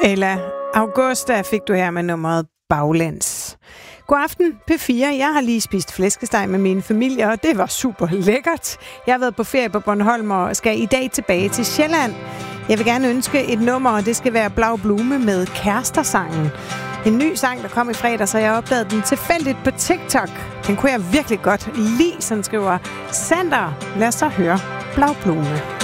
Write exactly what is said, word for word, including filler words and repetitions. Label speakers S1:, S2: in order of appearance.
S1: Eller Augusta fik du her med nummeret Baglæns. God aften P fire. Jeg har lige spist flæskesteg med min familie, og det var super lækkert. Jeg har været på ferie på Bornholm og skal i dag tilbage til Sjælland. Jeg vil gerne ønske et nummer, og det skal være Blau Blume med Kærester-sangen. En ny sang, der kom i fredag, så jeg opdagede den tilfældigt på TikTok. Den kunne jeg virkelig godt lide, sådan skriver Sander. Lad os så høre Blau Blume.